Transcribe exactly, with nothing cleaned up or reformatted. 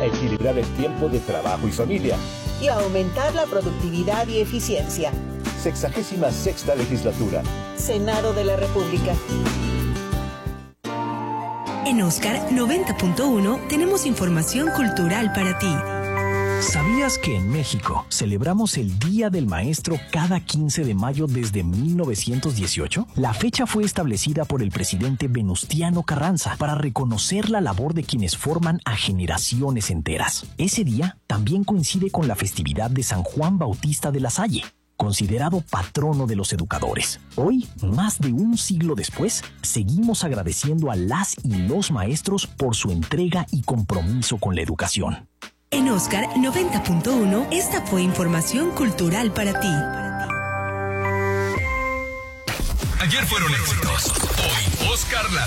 equilibrar el tiempo de trabajo y familia y aumentar la productividad y eficiencia. Sexagésima sexta legislatura. Senado de la República. En Oscar noventa punto uno tenemos información cultural para ti. ¿Sabías que en México celebramos el Día del Maestro cada quince de mayo desde mil novecientos dieciocho? La fecha fue establecida por el presidente Venustiano Carranza para reconocer la labor de quienes forman a generaciones enteras. Ese día también coincide con la festividad de San Juan Bautista de la Salle, considerado patrono de los educadores. Hoy, más de un siglo después, seguimos agradeciendo a las y los maestros por su entrega y compromiso con la educación. En Oscar noventa punto uno, esta fue información cultural para ti. Ayer fueron éxitos. Hoy, Oscar las